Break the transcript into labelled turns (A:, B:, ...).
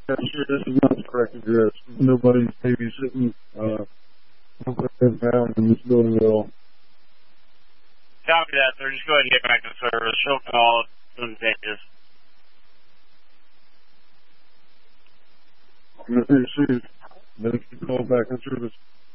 A: Yeah, sure, this is not the correct address. Nobody's babysitting, nobody's found in this building at all.
B: Copy that, sir. Just go ahead and get back to service. She'll call as soon as it is.
A: I'm going to see if they can call back in service.